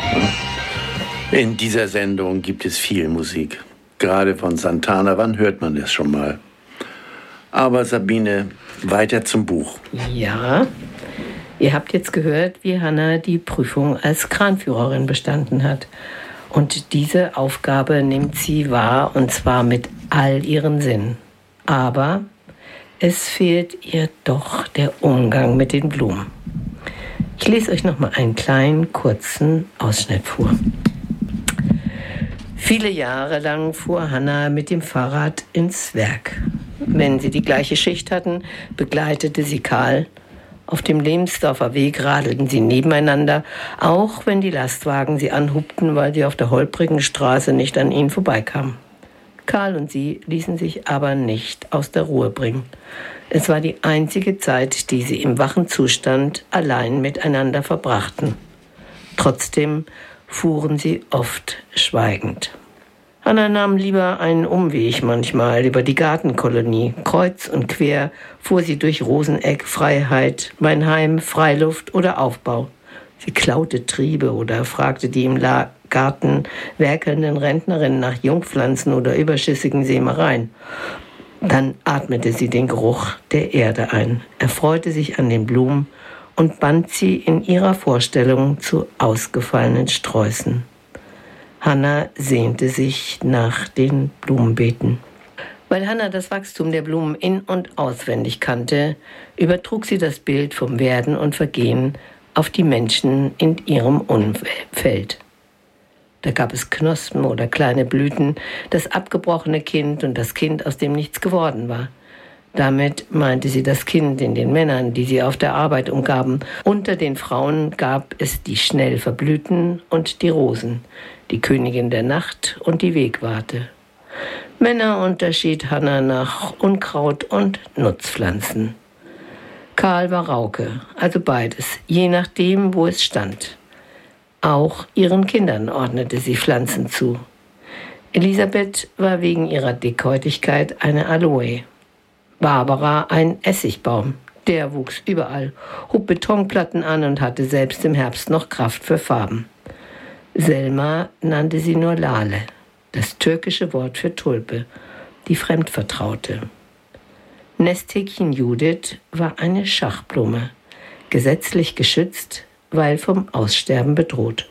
In dieser Sendung gibt es viel Musik. Gerade von Santana, wann hört man das schon mal? Aber Sabine, weiter zum Buch. Ja, ihr habt jetzt gehört, wie Hannah die Prüfung als Kranführerin bestanden hat. Und diese Aufgabe nimmt sie wahr, und zwar mit all ihren Sinnen. Aber es fehlt ihr doch der Umgang mit den Blumen. Ich lese euch noch mal einen kleinen, kurzen Ausschnitt vor. Viele Jahre lang fuhr Hannah mit dem Fahrrad ins Werk. Wenn sie die gleiche Schicht hatten, begleitete sie Karl. Auf dem Lehmsdorfer Weg radelten sie nebeneinander, auch wenn die Lastwagen sie anhupten, weil sie auf der holprigen Straße nicht an ihnen vorbeikamen. Karl und sie ließen sich aber nicht aus der Ruhe bringen. Es war die einzige Zeit, die sie im wachen Zustand allein miteinander verbrachten. Trotzdem fuhren sie oft schweigend. Hannah nahm lieber einen Umweg manchmal über die Gartenkolonie. Kreuz und quer fuhr sie durch Roseneck, Freiheit, Mein Freiluft oder Aufbau. Sie klaute Triebe oder fragte die im Garten werkelnden Rentnerinnen nach Jungpflanzen oder überschüssigen Sämereien. Dann atmete sie den Geruch der Erde ein, erfreute sich an den Blumen und band sie in ihrer Vorstellung zu ausgefallenen Sträußen. Hannah sehnte sich nach den Blumenbeeten. Weil Hannah das Wachstum der Blumen in- und auswendig kannte, übertrug sie das Bild vom Werden und Vergehen auf die Menschen in ihrem Umfeld. Da gab es Knospen oder kleine Blüten, das abgebrochene Kind und das Kind, aus dem nichts geworden war. Damit meinte sie das Kind in den Männern, die sie auf der Arbeit umgaben. Unter den Frauen gab es die schnell verblühten und die Rosen, die Königin der Nacht und die Wegwarte. Männer unterschied Hannah nach Unkraut und Nutzpflanzen. Karl war Rauke, also beides, je nachdem, wo es stand. Auch ihren Kindern ordnete sie Pflanzen zu. Elisabeth war wegen ihrer Dickhäutigkeit eine Aloe. Barbara ein Essigbaum. Der wuchs überall, hob Betonplatten an und hatte selbst im Herbst noch Kraft für Farben. Selma nannte sie nur Lale, das türkische Wort für Tulpe, die Fremdvertraute. Nesthäkchen Judith war eine Schachblume, gesetzlich geschützt, weil vom Aussterben bedroht.